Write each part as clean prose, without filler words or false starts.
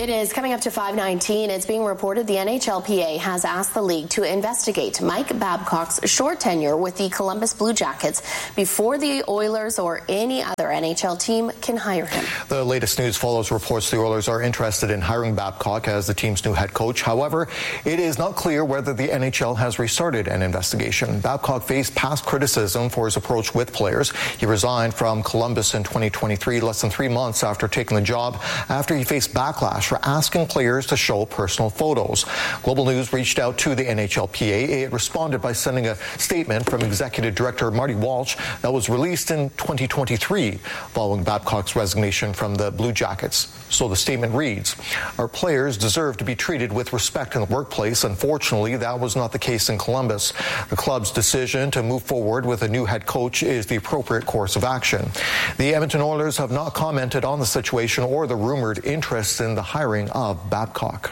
It is coming up to 5:19. It's being reported the NHLPA has asked the league to investigate Mike Babcock's short tenure with the Columbus Blue Jackets before the Oilers or any other NHL team can hire him. The latest news follows reports the Oilers are interested in hiring Babcock as the team's new head coach. However, it is not clear whether the NHL has restarted an investigation. Babcock faced past criticism for his approach with players. He resigned from Columbus in 2023, less than 3 months after taking the job, after he faced backlash for asking players to show personal photos. Global News reached out to the NHLPA. It responded by sending a statement from Executive Director Marty Walsh that was released in 2023 following Babcock's resignation from the Blue Jackets. So the statement reads, "Our players deserve to be treated with respect in the workplace. Unfortunately, that was not the case in Columbus. The club's decision to move forward with a new head coach is the appropriate course of action." The Edmonton Oilers have not commented on the situation or the rumored interest in the hiring of Babcock.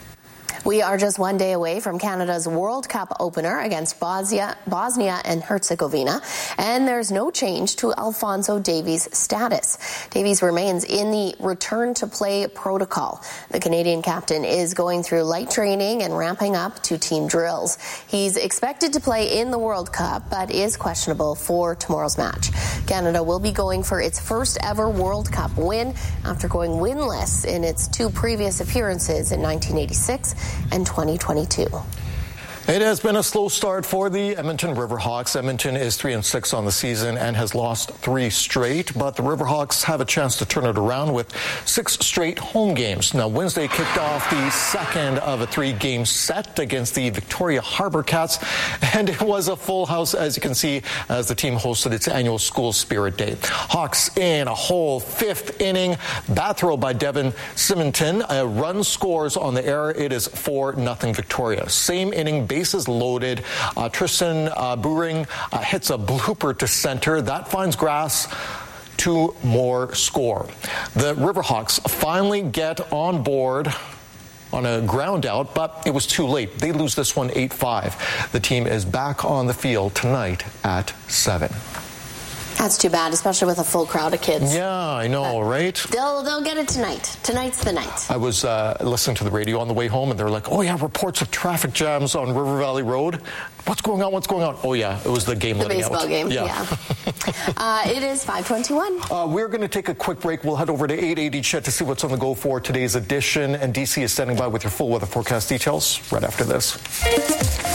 We are just one day away from Canada's World Cup opener against Bosnia and Herzegovina, and there's no change to Alphonso Davies' status. Davies remains in the return-to-play protocol. The Canadian captain is going through light training and ramping up to team drills. He's expected to play in the World Cup, but is questionable for tomorrow's match. Canada will be going for its first ever World Cup win after going winless in its 2 previous appearances in 1986 and 2022. It has been a slow start for the Edmonton Riverhawks. Edmonton is 3-6 on the season and has lost 3 straight, but the Riverhawks have a chance to turn it around with 6 straight home games. Now, Wednesday kicked off the second of a 3-game set against the Victoria Harbour Cats, and it was a full house, as you can see, as the team hosted its annual School Spirit Day. Hawks in a whole 5th inning, bat throw by Devin Simonton. A run scores on the air. It is 4-0 Victoria. Same inning, bases loaded. Tristan Buring hits a blooper to center. That finds grass. 2 more score. The Riverhawks finally get on board on a ground out, but it was too late. They lose this one 8-5. The team is back on the field tonight at 7. That's too bad, especially with a full crowd of kids. Yeah, I know, right? They'll get it tonight. Tonight's the night. I was listening to the radio on the way home, and they were like, "Oh yeah, reports of traffic jams on River Valley Road. What's going on? What's going on?" Oh yeah, it was the game letting out. The baseball game. Yeah. It is 5:21. We're going to take a quick break. We'll head over to 880 Chet to see what's on the go for today's edition, and DC is standing by with your full weather forecast details right after this.